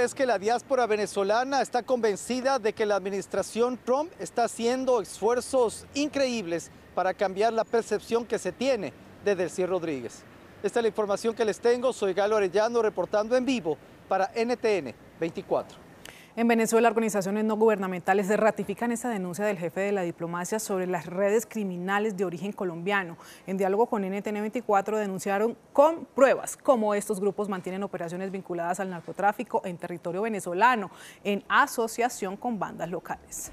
es que la diáspora venezolana está convencida de que la administración Trump está haciendo esfuerzos increíbles para cambiar la percepción que se tiene de Delcy Rodríguez. Esta es la información que les tengo. Soy Galo Arellano reportando en vivo para NTN 24. En Venezuela, organizaciones no gubernamentales ratifican esta denuncia del jefe de la diplomacia sobre las redes criminales de origen colombiano. En diálogo con NTN 24 denunciaron con pruebas cómo estos grupos mantienen operaciones vinculadas al narcotráfico en territorio venezolano, en asociación con bandas locales.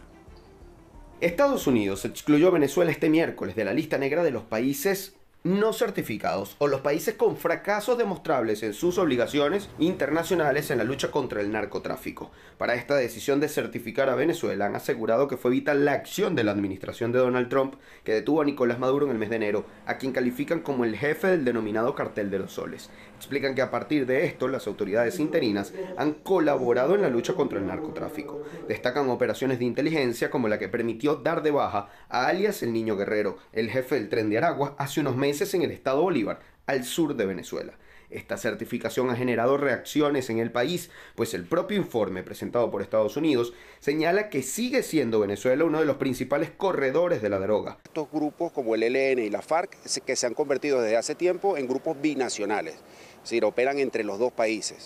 Estados Unidos excluyó a Venezuela este miércoles de la lista negra de los países no certificados o los países con fracasos demostrables en sus obligaciones internacionales en la lucha contra el narcotráfico. Para esta decisión de certificar a Venezuela han asegurado que fue vital la acción de la administración de Donald Trump, que detuvo a Nicolás Maduro en el mes de enero, a quien califican como el jefe del denominado cartel de los soles. Explican que a partir de esto las autoridades interinas han colaborado en la lucha contra el narcotráfico. Destacan operaciones de inteligencia como la que permitió dar de baja a alias el Niño Guerrero, el jefe del Tren de Aragua, hace unos meses en el estado Bolívar, al sur de Venezuela. Esta certificación ha generado reacciones en el país, pues el propio informe presentado por Estados Unidos señala que sigue siendo Venezuela uno de los principales corredores de la droga. Estos grupos como el ELN y la FARC, que se han convertido desde hace tiempo en grupos binacionales, es decir, operan entre los dos países.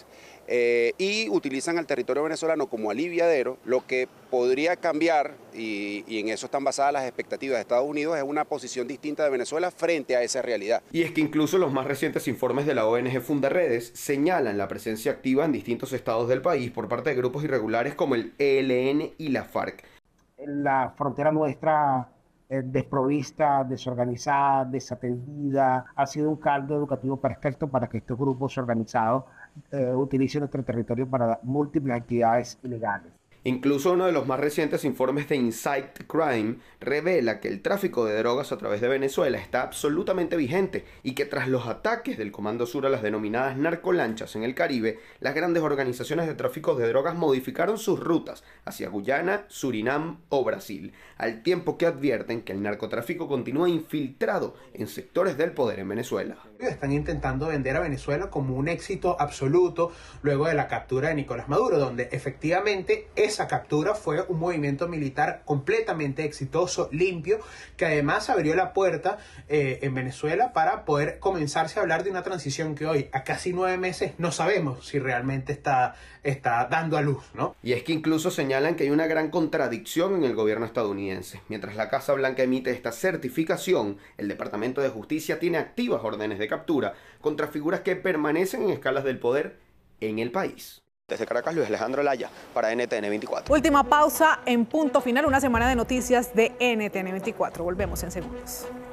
Y utilizan al territorio venezolano como aliviadero. Lo que podría cambiar, y en eso están basadas las expectativas de Estados Unidos, es una posición distinta de Venezuela frente a esa realidad. Y es que incluso los más recientes informes de la ONG Fundaredes señalan la presencia activa en distintos estados del país por parte de grupos irregulares como el ELN y la FARC. La frontera nuestra desprovista, desorganizada, desatendida, ha sido un caldo educativo perfecto para que estos grupos organizados utilicen nuestro territorio para múltiples actividades ilegales. Incluso uno de los más recientes informes de Insight Crime revela que el tráfico de drogas a través de Venezuela está absolutamente vigente y que tras los ataques del Comando Sur a las denominadas narcolanchas en el Caribe, las grandes organizaciones de tráfico de drogas modificaron sus rutas hacia Guyana, Surinam o Brasil, al tiempo que advierten que el narcotráfico continúa infiltrado en sectores del poder en Venezuela. Están intentando vender a Venezuela como un éxito absoluto luego de la captura de Nicolás Maduro, donde efectivamente esa captura fue un movimiento militar completamente exitoso, limpio, que además abrió la puerta en Venezuela para poder comenzarse a hablar de una transición que hoy, a casi 9 meses, no sabemos si realmente está dando a luz, ¿no? Y es que incluso señalan que hay una gran contradicción en el gobierno estadounidense. Mientras la Casa Blanca emite esta certificación, el Departamento de Justicia tiene activas órdenes de captura contra figuras que permanecen en escalas del poder en el país. Desde Caracas, Luis Alejandro Laya, para NTN 24. Última pausa en Punto Final, una semana de noticias de NTN 24. Volvemos en segundos.